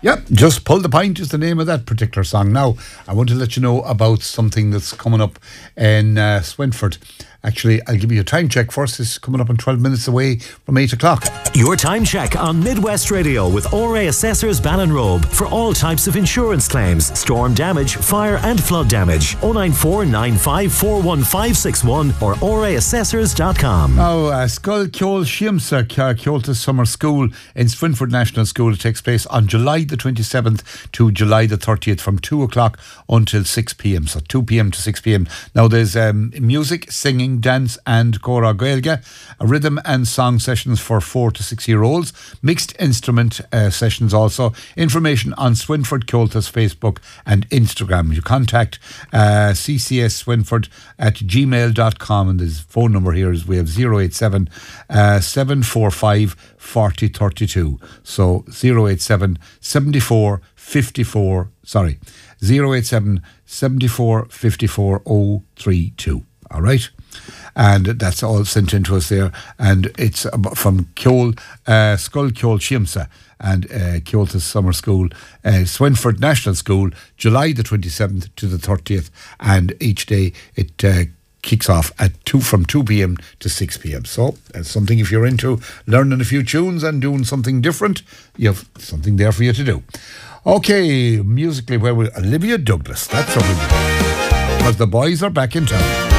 Yep, Just Pull the Pint is the name of that particular song. Now, I want to let you know about something that's coming up in Swinford. Actually, I'll give you a time check first. It's coming up in 12 minutes away from 8 o'clock. Your time check on Midwest Radio with ORA Assessors Ballinrobe for all types of insurance claims, storm damage, fire and flood damage. 094 9541561 or oraassessors.com. Now, Scoil Ceol Shiamsa Ceoltas Summer School in Swinford National School. It takes place on July the 27th to July the 30th from 2 o'clock until 6 p.m. So 2 p.m. to 6 p.m. Now, there's music, singing, dance and Cora Gaelga, rhythm and song sessions for 4 to 6 year olds, mixed instrument sessions also. Information on Swinford Ceoltas Facebook and Instagram. You contact ccswinford at gmail.com, and his phone number here is we have 087 745 4032. So 087 74 54 087 74 54 032. All right. And that's all sent in to us there. And it's from Scoil Ceol Shiamsa and Ceoltas Summer School, Swinford National School, July the 27th to the 30th. And each day it kicks off at from 2 p.m. to 6 p.m. So that's something, if you're into learning a few tunes and doing something different, you have something there for you to do. Okay, musically, where we Olivia Douglas. That's what we do. Because the boys are back in town.